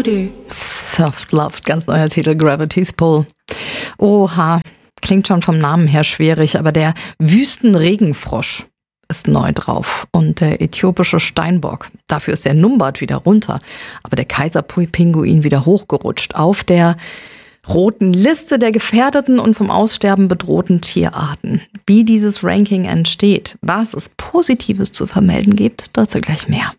Voodoo. Soft Love, ganz neuer Titel, Gravity's Pull. Oha, klingt schon vom Namen her schwierig, aber der Wüstenregenfrosch ist neu drauf und der äthiopische Steinbock. Dafür ist der Numbat wieder runter, aber der Kaiserpinguin wieder hochgerutscht auf der roten Liste der gefährdeten und vom Aussterben bedrohten Tierarten. Wie dieses Ranking entsteht, was es Positives zu vermelden gibt, dazu gleich mehr.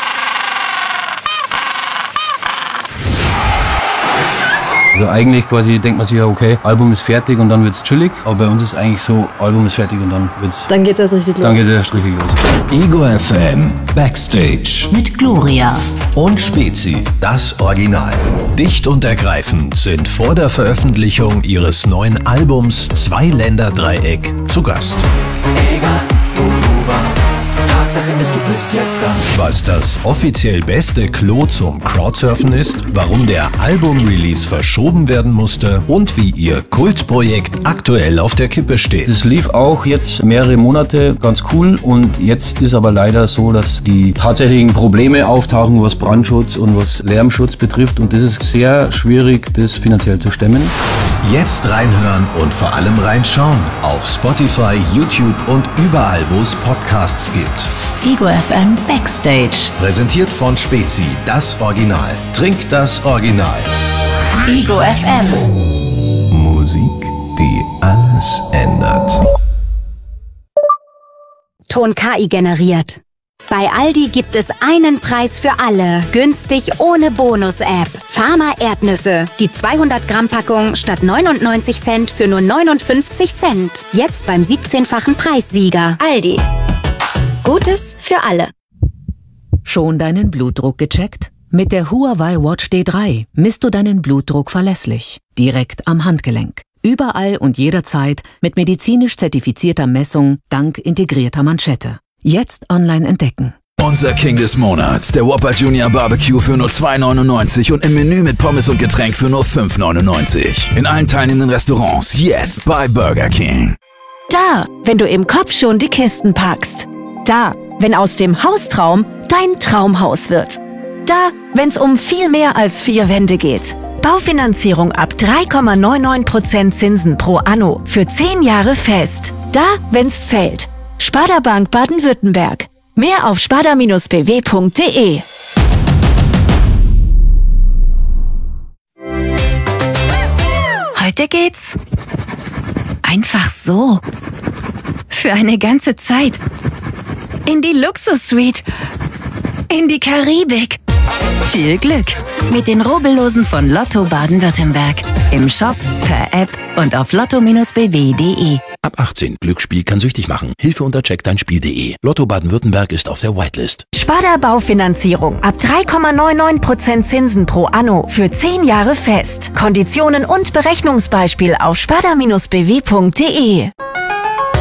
Also eigentlich quasi denkt man sich ja, okay, Album ist fertig und dann wird's chillig. Aber bei uns ist eigentlich so, Album ist fertig und dann wird's... Dann geht's erst richtig los. Dann geht's erst richtig los. Ego FM Backstage Mit Gloria. und Spezi, das Original. Dicht und ergreifend sind vor der Veröffentlichung ihres neuen Albums Zwei-Länder-Dreieck zu Gast. Egal, wo du warst, Tatsache ist, du bist jetzt da. Was das offiziell beste Klo zum Crowdsurfen ist, warum der Album-Release verschoben werden musste und wie ihr Kultprojekt aktuell auf der Kippe steht. Das lief auch jetzt mehrere Monate ganz cool und jetzt ist aber leider so, dass die tatsächlichen Probleme auftauchen, was Brandschutz und was Lärmschutz betrifft und das ist sehr schwierig, das finanziell zu stemmen. Jetzt reinhören und vor allem reinschauen auf Spotify, YouTube und überall, wo es Podcasts gibt. Ego FM Backstage. Präsentiert von Spezi, das Original. Trink das Original. Ego FM. Musik, die alles ändert. Ton KI generiert. Bei Aldi gibt es einen Preis für alle. Günstig ohne Bonus-App. Pharma Erdnüsse. Die 200-Gramm-Packung statt 99 Cent für nur 59 Cent. Jetzt beim 17-fachen Preissieger. Aldi. Gutes für alle. Schon deinen Blutdruck gecheckt? Mit der Huawei Watch D3 misst du deinen Blutdruck verlässlich. Direkt am Handgelenk. Überall und jederzeit mit medizinisch zertifizierter Messung dank integrierter Manschette. Jetzt online entdecken. Unser King des Monats, der Whopper Junior Barbecue für nur 2,99 und im Menü mit Pommes und Getränk für nur 5,99. In allen teilnehmenden Restaurants, jetzt bei Burger King. Da, wenn du im Kopf schon die Kisten packst. Da, wenn aus dem Haustraum dein Traumhaus wird. Da, wenn's um viel mehr als 4 Wände geht. Baufinanzierung ab 3,99% Zinsen pro Anno für 10 Jahre fest. Da, wenn's zählt. Sparda Bank Baden-Württemberg. Mehr auf sparda-bw.de. Heute geht's einfach so. Für eine ganze Zeit. In die Luxus-Suite. In die Karibik. Viel Glück mit den Rubbellosen von Lotto Baden-Württemberg. Im Shop, per App und auf lotto-bw.de. Ab 18. Glücksspiel kann süchtig machen. Hilfe unter checkdeinspiel.de. Lotto Baden-Württemberg ist auf der Whitelist. Sparda Baufinanzierung ab 3,99% Zinsen pro Anno für 10 Jahre fest. Konditionen und Berechnungsbeispiel auf sparda-bw.de.